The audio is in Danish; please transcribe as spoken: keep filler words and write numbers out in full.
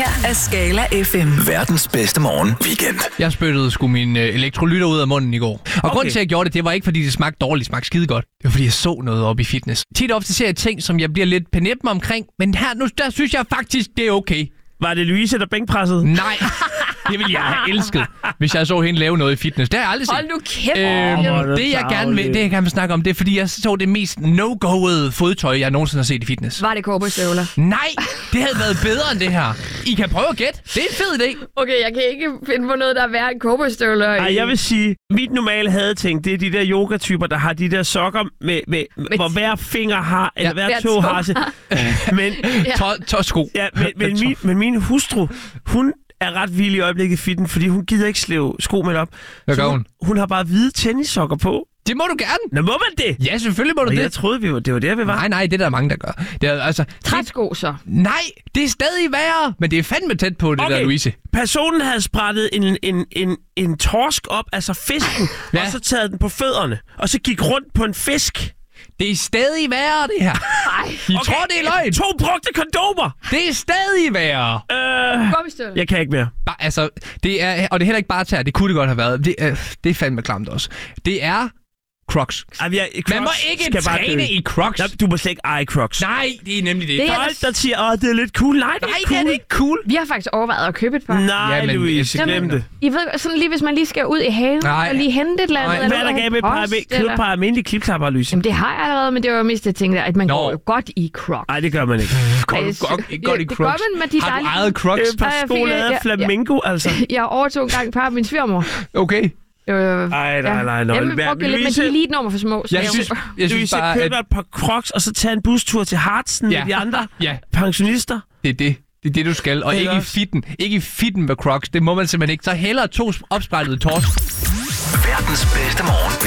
her er Skala F M. Verdens bedste morgen weekend. Jeg spyttede sgu min øh, elektrolytter ud af munden i går. Og okay. grunden til, at jeg gjorde det, det var ikke, fordi det smagte dårligt. Det smagte skide godt. Det var, fordi jeg så noget op i fitness. Tit og ofte ser jeg ting, som jeg bliver lidt penetme omkring. Men her nu, der synes jeg faktisk, det er okay. Var det Louise, der bænkpressede? Nej, det ville jeg have elsket, hvis jeg så hende lave noget i fitness. Det har jeg aldrig set. Hold nu kæft. Øhm, Åh, det, jeg gerne vil, det, jeg gerne vil snakke om, det er, fordi jeg så det mest no-go'ede fodtøj, jeg nogensinde har set i fitness. Var det cowboystøvler? Nej, det havde været bedre end det her. I kan prøve at gætte. Det er en fed idé. Okay, jeg kan ikke finde på noget, der er værre end cowboystøvler. Ej, jeg vil sige, mit normale hadeting, det er de der yogatyper, der har de der sokker, med, med, med hvor hver finger har, eller hver hver to tå har. Men, Tåsko. ja, men, men, min, men min hustru, hun er ret vild i øjeblikket i fitten, fordi hun gider ikke slæve sko med op. Hvad gør hun? hun? Hun har bare hvide tennissokker på. Det må du gerne. Nå, må man det? Ja, selvfølgelig må du Og det. jeg troede, vi var, det var der, vi var. Nej, nej, det er der mange, der gør. Det er, altså, Træsko så. nej, det er stadig værre, men det er fandme tæt på det Okay. der, Louise. Personen havde sprættet en, en, en, en torsk op, altså fisken, Ja. og så taget den på fødderne, og så gik rundt på en fisk. Det er stadig værre, det her. Ej. I okay. tror, det er løgn. To brugte kondomer! Det er stadig værre. Øh, Cowboystøvler. jeg kan ikke mere. Bare, altså, det er, og det er heller ikke bare tær. Det kunne det godt have været. Det, øh, det er fandme klamt også. Det er Crocs. Ej, vi er, Man må ikke træne i Crocs. Nej, du må slet ikke eje Crocs. Nej, det er nemlig det. Det er- Folk, der siger, åh, det er lidt cool. Nej, det er Nej, ikke det er cool. det ikke cool. Vi har faktisk overvejet at købe et par. Nej, Ja, men- Louise, Jamen- glem det. I ved, sådan lige hvis man lige skal ud i haven Nej. og lige hente et eller andet. Nej. eller Hvad er der ud af gav med et par, post, køb eller- et par almindelige klipklapper, Louise? Jamen det har jeg allerede, men det var mest, jeg tænkte, at man Nå. går jo godt i Crocs. Nej, det gør man ikke. Går du Ej, godt, ikke godt i det Crocs? gør man med de Har du dejlige- ejet Crocs? Et par Ej, jeg fik- sko lavet af ja, ja. flamingo, altså. Jeg overtog en gang et par af min svigermor. Okay. Øh, Ej, nej, nej, nej. Jamen, jeg brugte lidt, men de er lige et nummer for små. så Jeg jeg- synes, jeg synes Louise, bare, køb at dig et par Crocs, og så tage en bustur til Hartsen Ja. med de andre ja, pensionister. det er det. Det er det, du skal. Og Ikke ikke i også? fitten. Ikke i fitten med Crocs. Det må man simpelthen ikke. Så hellere to opsprættede torsk. Verdens bedste morgen